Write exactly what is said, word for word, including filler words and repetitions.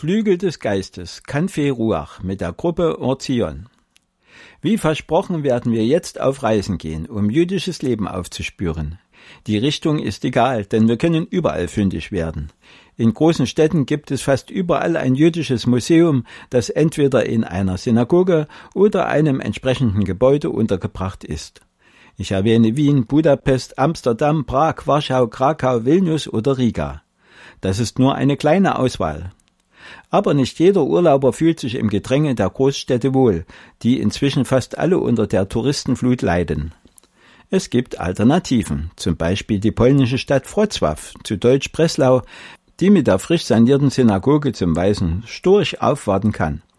Flügel des Geistes, Kanfei Ruach mit der Gruppe Or Zion. Wie versprochen werden wir jetzt auf Reisen gehen, um jüdisches Leben aufzuspüren. Die Richtung ist egal, denn wir können überall fündig werden. In großen Städten gibt es fast überall ein jüdisches Museum, das entweder in einer Synagoge oder einem entsprechenden Gebäude untergebracht ist. Ich erwähne Wien, Budapest, Amsterdam, Prag, Warschau, Krakau, Vilnius oder Riga. Das ist nur eine kleine Auswahl. Aber nicht jeder Urlauber fühlt sich im Gedränge der Großstädte wohl, die inzwischen fast alle unter der Touristenflut leiden. Es gibt Alternativen, zum Beispiel die polnische Stadt Wrocław, zu Deutsch Breslau, die mit der frisch sanierten Synagoge zum Weißen Storch aufwarten kann.